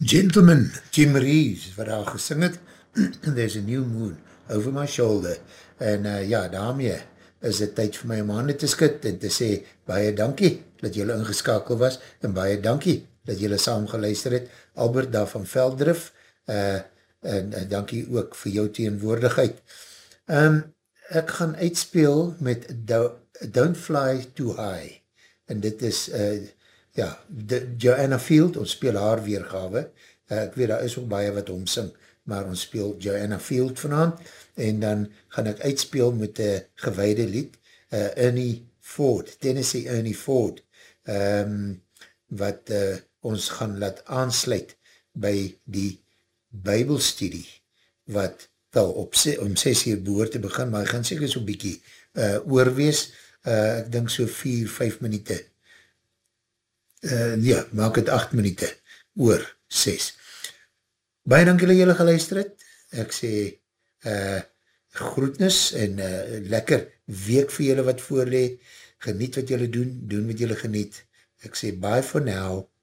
Gentlemen, Jim Reeves, wat daar gesing het, There's a New Moon Over My Shoulder, en ja, daarmee is het tyd vir my om handen te skit en te sê, baie dankie dat jylle ingeskakel was, en baie dankie dat jylle saam geluister het, Albert daar van Veldrif, en dankie ook vir jou teenwoordigheid. Ek gaan uitspeel met Don't Fly Too High, en dit is, ja, Joanna Field, ons speel haar weergawe, ek weet daar is ook baie wat omsing, maar ons speel Joanna Field vanavond, en dan gaan ek uitspeel met een gewijde lied, Ernie Ford, Tennessee Ernie Ford, wat ons gaan laat aansluit by die Bybelstudie, wat wel om 6 uur behoort te begin, maar ek gaan seker so'n bykie oorwees, ek dink so 4-5 minute, ja, maak het 8 minute oor 6. Baie dankie dat julle geluister het. Ek sê groetnis en lekker week vir julle wat voorlee. Geniet wat julle doen, doen wat julle geniet. Ek sê bye for now.